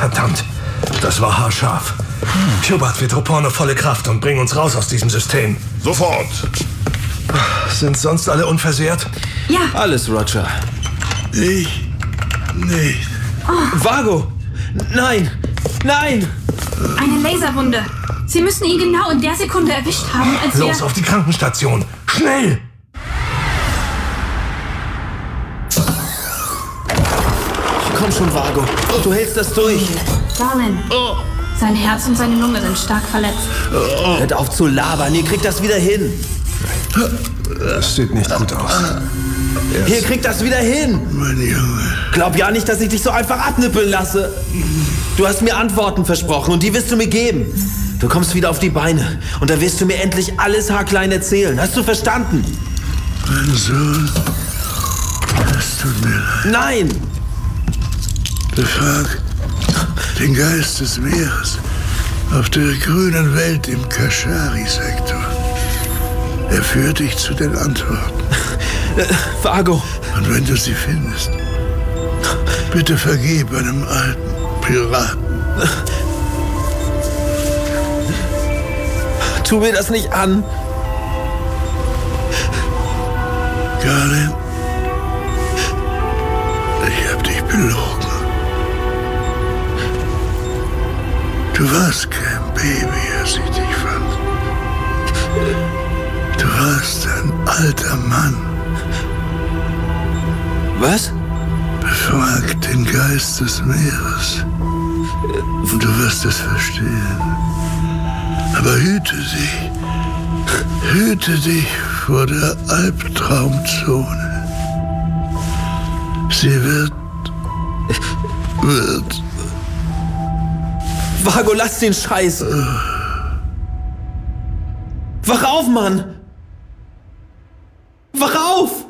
Verdammt, das war haarscharf. Hubert, wir Troporne volle Kraft und bringen uns raus aus diesem System. Sofort! Sind sonst alle unversehrt? Ja. Alles, Roger. Ich nicht. Vago! Nein! Nein! Eine Laserwunde. Sie müssen ihn genau in der Sekunde erwischt haben, als Los, auf die Krankenstation! Schnell! Komm schon, Vago. Du hältst das durch. Darlin. Sein Herz und seine Lunge sind stark verletzt. Hört auf zu labern. Ihr kriegt das wieder hin. Das sieht nicht gut aus. Ihr kriegt das wieder hin. Mein Junge. Glaub ja nicht, dass ich dich so einfach abnippeln lasse. Du hast mir Antworten versprochen und die wirst du mir geben. Du kommst wieder auf die Beine und da wirst du mir endlich alles haarklein erzählen. Hast du verstanden? Mein Sohn. Es tut mir leid. Nein! Befrag den Geist des Meeres auf der grünen Welt im Kashari-Sektor. Er führt dich zu den Antworten. Vago. Und wenn du sie findest, bitte vergib einem alten Piraten. Tu mir das nicht an. Garlin, ich hab dich belogen. Du warst kein Baby, als ich dich fand. Du warst ein alter Mann. Was? Befrag den Geist des Meeres. Und du wirst es verstehen. Aber hüte dich vor der Albtraumzone. Sie wird. Vago, lass den Scheiß. Wach auf, Mann. Wach auf!